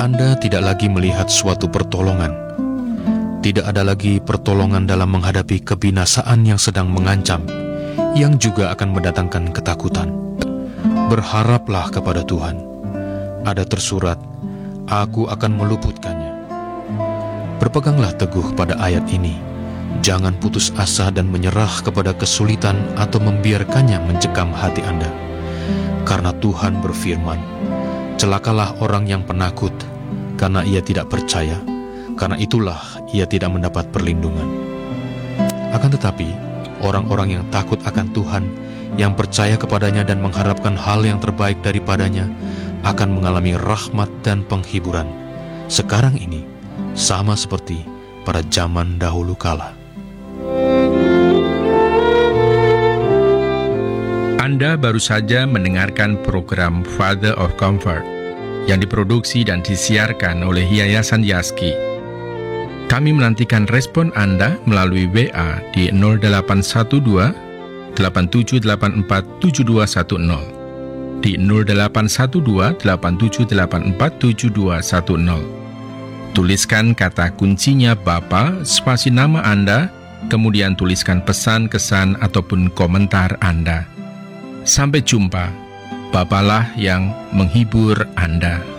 Anda tidak lagi melihat suatu pertolongan. Tidak ada lagi pertolongan dalam menghadapi kebinasaan yang sedang mengancam, yang juga akan mendatangkan ketakutan. Berharaplah kepada Tuhan. Ada tersurat, "Aku akan meluputkannya." Berpeganglah teguh pada ayat ini. Jangan putus asa dan menyerah kepada kesulitan atau membiarkannya mencekam hati Anda. Karena Tuhan berfirman, "Celakalah orang yang penakut, karena ia tidak percaya. Karena itulah ia tidak mendapat perlindungan." Akan tetapi, orang-orang yang takut akan Tuhan, yang percaya kepadanya dan mengharapkan hal yang terbaik daripadanya, akan mengalami rahmat dan penghiburan sekarang ini, sama seperti pada zaman dahulu kala. Anda baru saja mendengarkan program Father of Comfort yang diproduksi dan disiarkan oleh Yayasan Yaski. Kami menantikan respon Anda melalui WA di 0812 8784 7210, di 0812 8784 7210. Tuliskan kata kuncinya Bapa, spasi nama Anda, kemudian tuliskan pesan, kesan, ataupun komentar Anda. Sampai jumpa. Bapalah yang menghibur Anda.